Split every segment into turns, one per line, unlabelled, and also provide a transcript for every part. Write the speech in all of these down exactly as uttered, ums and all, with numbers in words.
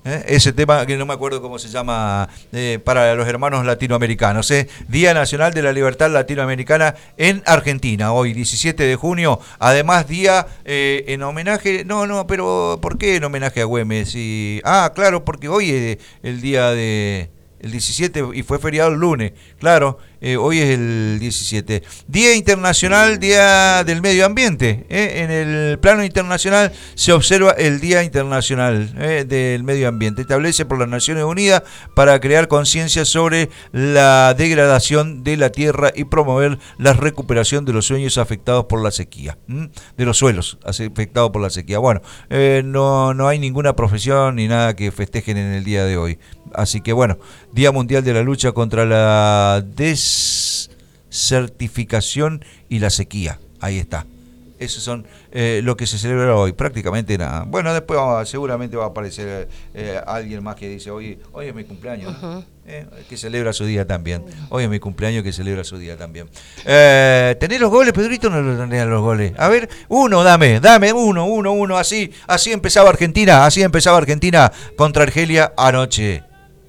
¿Eh? Ese tema que no me acuerdo cómo se llama, eh, para los hermanos latinoamericanos. ¿eh? Día Nacional de la Libertad Latinoamericana en Argentina, hoy diecisiete de junio. Además, día eh, en homenaje, no, no, pero ¿por qué en homenaje a Güemes? Y, ah, claro, porque hoy es el día de... El diecisiete y fue feriado el lunes, claro, eh, hoy es el diecisiete. Día Internacional, Día del Medio Ambiente. Eh, en el plano internacional se observa el Día Internacional eh, del Medio Ambiente. Establece por las Naciones Unidas para crear conciencia sobre la degradación de la tierra y promover la recuperación de los sueños afectados por la sequía. ¿m? De los suelos afectados por la sequía. Bueno, eh, no, no hay ninguna profesión ni nada que festejen en el día de hoy. Así que bueno, Día Mundial de la Lucha contra la Desertificación y la Sequía. Ahí está. Esos son eh, lo que se celebra hoy. Prácticamente nada. Bueno, después va, seguramente va a aparecer eh, alguien más que dice, hoy, hoy es mi cumpleaños. Uh-huh. eh, que celebra su día también. Hoy es mi cumpleaños, que celebra su día también. Eh, ¿Tenés los goles, Pedrito? No los tenés los goles. A ver, uno, dame, dame, uno, uno, uno. Así, así empezaba Argentina. Así empezaba Argentina contra Argelia anoche.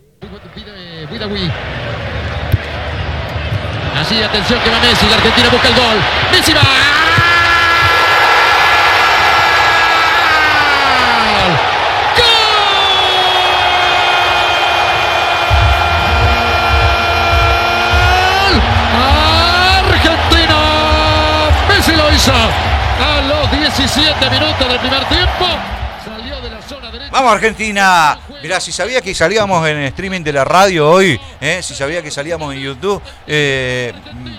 Así, atención que va Messi, la Argentina busca el gol. Messi va. ¡Gol! Argentina. Messi lo hizo a los diecisiete minutos del primer tiempo. Salió de la zona derecha.
Vamos Argentina. Mirá, si sabía que salíamos en streaming de la radio hoy, eh, si sabía que salíamos en YouTube, eh,